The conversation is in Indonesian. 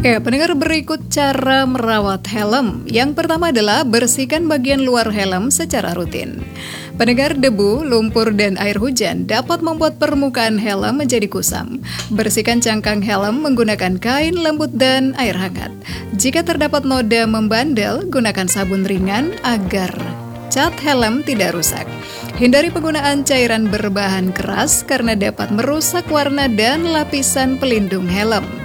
Pendengar, berikut cara merawat helm. Yang pertama adalah bersihkan bagian luar helm secara rutin. Pendengar, debu, lumpur, dan air hujan dapat membuat permukaan helm menjadi kusam. Bersihkan cangkang helm menggunakan kain lembut dan air hangat. Jika terdapat noda membandel, gunakan sabun ringan agar cat helm tidak rusak. Hindari penggunaan cairan berbahan keras karena dapat merusak warna dan lapisan pelindung helm.